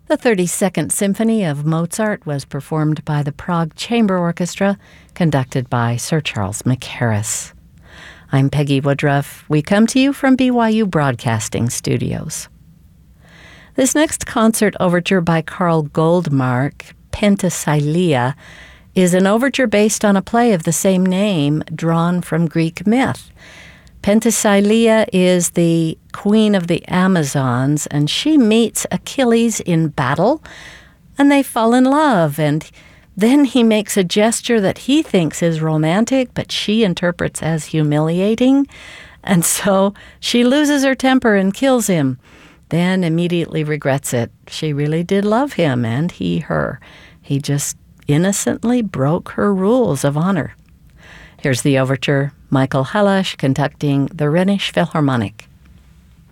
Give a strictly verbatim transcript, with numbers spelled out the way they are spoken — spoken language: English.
The thirty-second Symphony of Mozart was performed by the Prague Chamber Orchestra, conducted by Sir Charles Mackerras. I'm Peggy Woodruff. We come to you from B Y U Broadcasting Studios. This next concert overture by Karl Goldmark, Penthesilea, is an overture based on a play of the same name drawn from Greek myth. Penthesilea is the queen of the Amazons, and she meets Achilles in battle, and they fall in love, and then he makes a gesture that he thinks is romantic, but she interprets as humiliating, and so she loses her temper and kills him, then immediately regrets it. She really did love him, and he her. He just innocently broke her rules of honor. Here's the overture, Michael Hallasch conducting the Rhenish Philharmonic.